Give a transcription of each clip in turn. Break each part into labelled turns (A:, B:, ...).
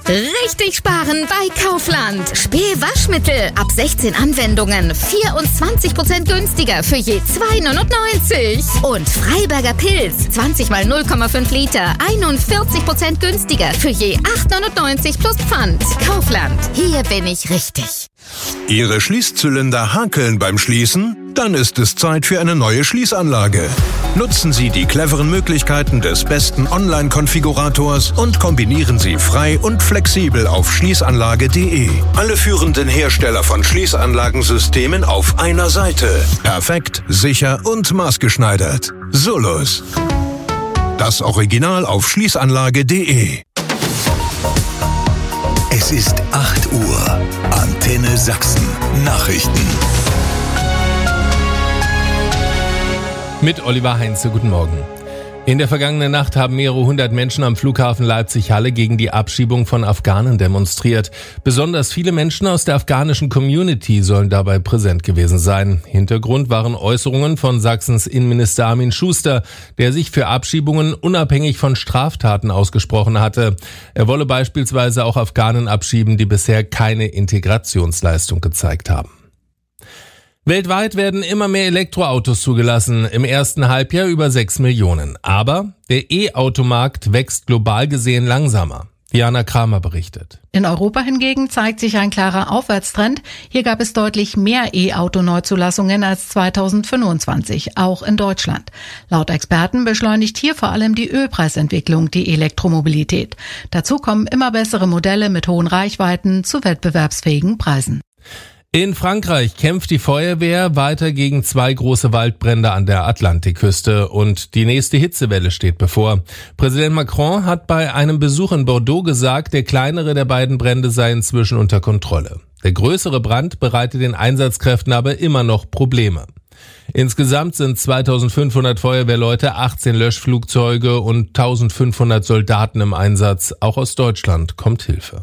A: Richtig sparen bei Kaufland. Späh-Waschmittel ab 16 Anwendungen 24% günstiger für je 2,99. Und Freiberger Pilz 20 mal 0,5 Liter 41% günstiger für je 8,99 plus Pfand. Kaufland, hier bin ich richtig.
B: Ihre Schließzylinder hakeln beim Schließen? Dann ist es Zeit für eine neue Schließanlage. Nutzen Sie die cleveren Möglichkeiten des besten Online-Konfigurators und kombinieren Sie frei und flexibel auf schließanlage.de. Alle führenden Hersteller von Schließanlagensystemen auf einer Seite. Perfekt, sicher und maßgeschneidert. Solus. Das Original auf schließanlage.de.
C: Es ist 8 Uhr. Antenne Sachsen. Nachrichten.
D: Mit Oliver Heinze, guten Morgen. In der vergangenen Nacht haben mehrere hundert Menschen am Flughafen Leipzig-Halle gegen die Abschiebung von Afghanen demonstriert. Besonders viele Menschen aus der afghanischen Community sollen dabei präsent gewesen sein. Hintergrund waren Äußerungen von Sachsens Innenminister Armin Schuster, der sich für Abschiebungen unabhängig von Straftaten ausgesprochen hatte. Er wolle beispielsweise auch Afghanen abschieben, die bisher keine Integrationsleistung gezeigt haben. Weltweit werden immer mehr Elektroautos zugelassen, im ersten Halbjahr über 6 Millionen. Aber der E-Automarkt wächst global gesehen langsamer. Diana Kramer berichtet.
E: In Europa hingegen zeigt sich ein klarer Aufwärtstrend. Hier gab es deutlich mehr E-Auto-Neuzulassungen als 2025, auch in Deutschland. Laut Experten beschleunigt hier vor allem die Ölpreisentwicklung die Elektromobilität. Dazu kommen immer bessere Modelle mit hohen Reichweiten zu wettbewerbsfähigen Preisen.
D: In Frankreich kämpft die Feuerwehr weiter gegen 2 große Waldbrände an der Atlantikküste und die nächste Hitzewelle steht bevor. Präsident Macron hat bei einem Besuch in Bordeaux gesagt, der kleinere der beiden Brände sei inzwischen unter Kontrolle. Der größere Brand bereitet den Einsatzkräften aber immer noch Probleme. Insgesamt sind 2500 Feuerwehrleute, 18 Löschflugzeuge und 1500 Soldaten im Einsatz. Auch aus Deutschland kommt Hilfe.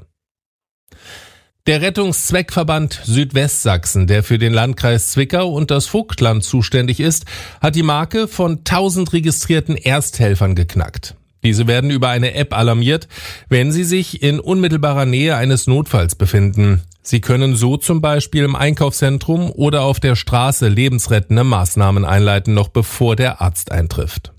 D: Der Rettungszweckverband Südwestsachsen, der für den Landkreis Zwickau und das Vogtland zuständig ist, hat die Marke von 1000 registrierten Ersthelfern geknackt. Diese werden über eine App alarmiert, wenn sie sich in unmittelbarer Nähe eines Notfalls befinden. Sie können so zum Beispiel im Einkaufszentrum oder auf der Straße lebensrettende Maßnahmen einleiten, noch bevor der Arzt eintrifft.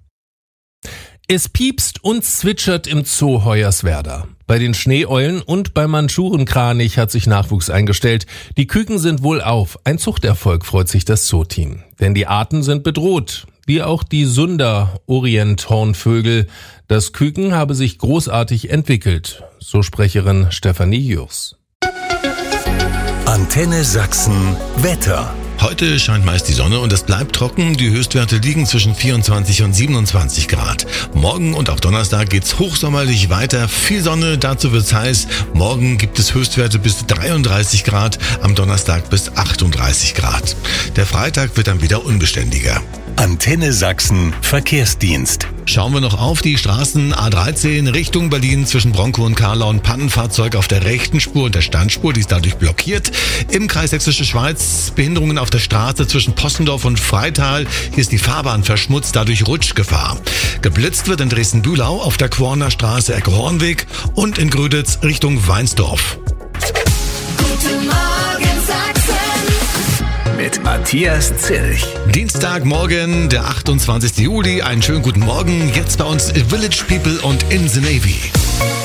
D: Es piepst und zwitschert im Zoo Hoyerswerda. Bei den Schneeeulen und beim Mandschurenkranich hat sich Nachwuchs eingestellt. Die Küken sind wohlauf. Ein Zuchterfolg, freut sich das Zoo-Team. Denn die Arten sind bedroht, wie auch die Sunder-Orient-Hornvögel. Das Küken habe sich großartig entwickelt, so Sprecherin Stefanie Jürs.
C: Antenne Sachsen Wetter.
F: Heute scheint meist die Sonne und es bleibt trocken. Die Höchstwerte liegen zwischen 24 und 27 Grad. Morgen und auch Donnerstag geht's hochsommerlich weiter. Viel Sonne, dazu wird's heiß. Morgen gibt es Höchstwerte bis 33 Grad, am Donnerstag bis 38 Grad. Der Freitag wird dann wieder unbeständiger.
C: Antenne Sachsen Verkehrsdienst.
F: Schauen wir noch auf die Straßen A13 Richtung Berlin zwischen Bronkow und Karlau. Ein Pannenfahrzeug auf der rechten Spur und der Standspur, die ist dadurch blockiert. Im Kreis Sächsische Schweiz Behinderungen auf der Straße zwischen Possendorf und Freital. Hier ist die Fahrbahn verschmutzt, dadurch Rutschgefahr. Geblitzt wird in Dresden-Bühlau auf der Quorner Straße Ecke Hornweg und in Gröditz Richtung Weinsdorf.
G: Guten Morgen Sachsen.
C: Mit Matthias Zilch.
F: Dienstagmorgen, der 28. Juli. Einen schönen guten Morgen. Jetzt bei uns Village People und In the Navy.